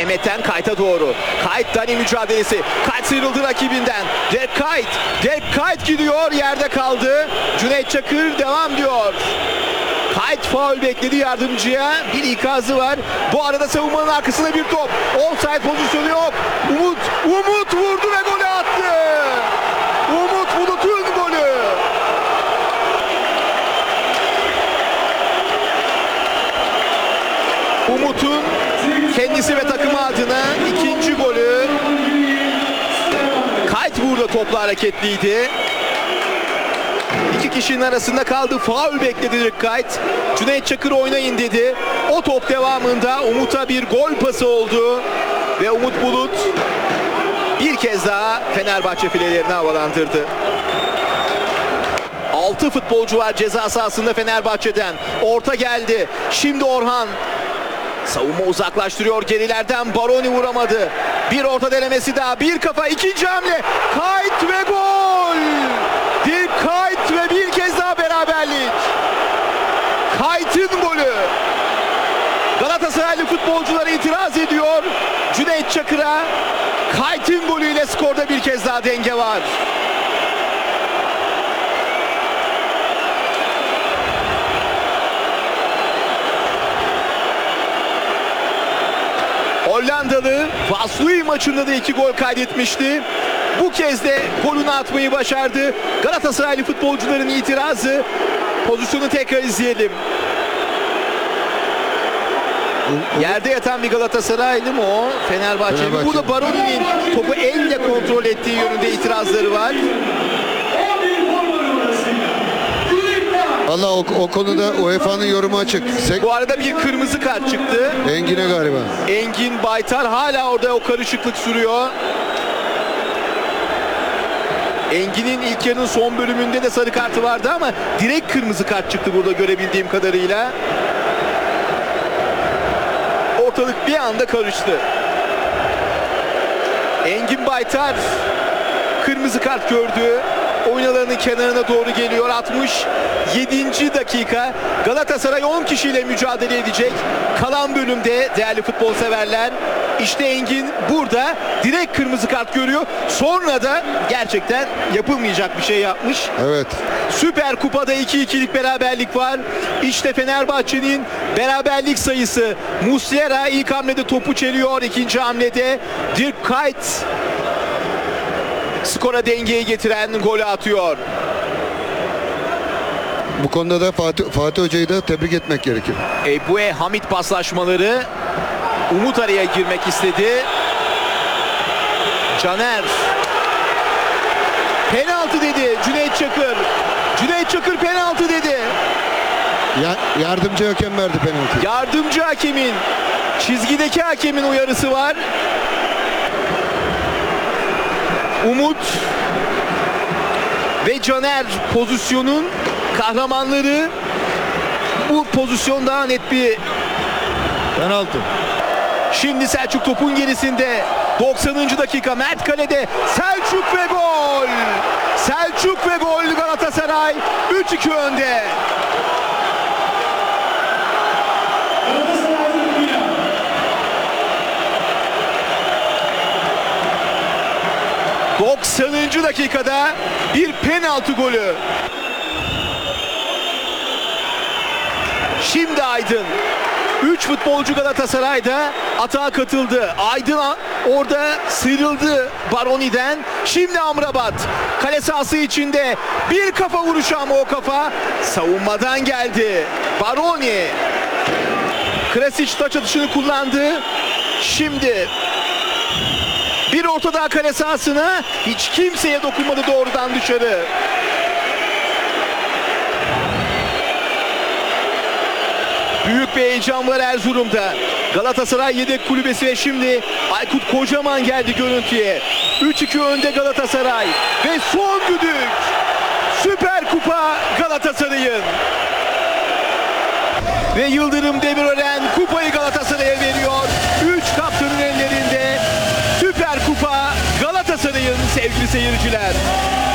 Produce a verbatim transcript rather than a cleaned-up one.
Mehmet'ten Kayt'a doğru. Kayt Dani mücadelesi. Kayt sıyrıldı rakibinden. Derek Kayt. Derek Kayt gidiyor. Yerde kaldı. Cüneyt Çakır devam diyor. Kayt faul bekledi yardımcıya. Bir ikazı var. Bu arada savunmanın arkasında bir top. Offside pozisyonu yok. Umut. Umut vurdu ve golü attı. Umut Bulut'un golü. Umut'un kendisi ve takımı adına ikinci golü. Kayt burada topla hareketliydi. İki kişinin arasında kaldı. Faul bekledi Derek Kayt. Cüneyt Çakır oynayın dedi. O top devamında Umut'a bir gol pası oldu. Ve Umut Bulut bir kez daha Fenerbahçe filelerini havalandırdı. altı futbolcu var ceza sahasında Fenerbahçe'den. Orta geldi. Şimdi Orhan. Savunma uzaklaştırıyor gerilerden. Baroni vuramadı. Bir orta denemesi daha. Bir kafa. İkinci hamle. Kayt ve gol. Bir Kayt ve bir kez daha beraberlik. Kayt'ın golü. Galatasaraylı futbolcular itiraz ediyor. Cüneyt Çakır'a. Kayt'ın golüyle skorda bir kez daha denge var. Hollandalı Vaslui maçında da iki gol kaydetmişti. Bu kez de golünü atmayı başardı. Galatasaraylı futbolcuların itirazı. Pozisyonu tekrar izleyelim. Yerde yatan bir Galatasaraylı mı o? Fenerbahçe. Fenerbahçe. Burada Baroni'nin topu elle kontrol ettiği yönünde itirazları var. Valla o, o konuda U E F A'nın yorumu açık. Sek Bu arada bir kırmızı kart çıktı. Engin'e galiba. Engin Baytar hala orada o karışıklık sürüyor. Engin'in ilk yarının son bölümünde de sarı kartı vardı ama direkt kırmızı kart çıktı burada görebildiğim kadarıyla. Ortalık bir anda karıştı. Engin Baytar kırmızı kart gördü. Oyun alanının kenarına doğru geliyor. altmış yedinci dakika. Galatasaray on kişiyle mücadele edecek. Kalan bölümde değerli futbol severler. İşte Engin burada direkt kırmızı kart görüyor. Sonra da gerçekten yapılmayacak bir şey yapmış. Evet. Süper Kupa'da iki ikilik beraberlik var. İşte Fenerbahçe'nin beraberlik sayısı. Muslera ilk hamlede topu çeliyor. İkinci hamlede Dirk Kuyt skora dengeyi getiren golü atıyor. Bu konuda da Fatih, Fatih Hoca'yı da tebrik etmek gerekir. Ebue Hamit paslaşmaları. Umut araya girmek istedi. Caner. Penaltı dedi Cüneyt Çakır. Cüneyt Çakır penaltı dedi. Ya, yardımcı hakem verdi penaltıyı. Yardımcı hakemin, çizgideki hakemin uyarısı var. Umut ve Caner pozisyonun kahramanları. Bu pozisyon daha net bir Penaltı. Şimdi Selçuk topun gerisinde. doksanıncı dakika Mert kalede. Selçuk ve gol. Selçuk ve gol Galatasaray üç iki önde. doksanıncı dakikada bir penaltı golü. Şimdi Aydın. üç futbolcu Galatasaray'da atağa katıldı. Aydın orada sıyrıldı Baroni'den. Şimdi Amrabat. Kale sahası içinde bir kafa vuruşu ama o kafa savunmadan geldi. Baroni. Krasic taç atışını kullandı. Şimdi bir orta daha kale sahasına. Hiç kimseye dokunmadı doğrudan dışarı. Büyük bir heyecan var Erzurum'da. Galatasaray yedek kulübesi ve şimdi Aykut Kocaman geldi görüntüye. üç iki önde Galatasaray. Ve son düdük. Süper Kupa Galatasaray'ın. Ve Yıldırım Demirören kupayı Galatasaray'a veriyor. üç kaptanın ellerinde. Süper Kupa Galatasaray'ın sevgili seyirciler.